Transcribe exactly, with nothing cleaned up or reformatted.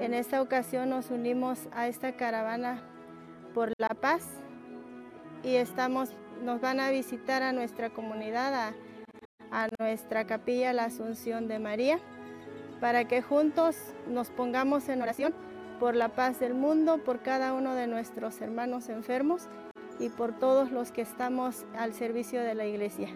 En esta ocasión nos unimos a esta caravana por la paz y estamos, nos van a visitar a nuestra comunidad, a, a nuestra capilla La Asunción de María, para que juntos nos pongamos en oración por la paz del mundo, por cada uno de nuestros hermanos enfermos y por todos los que estamos al servicio de la Iglesia.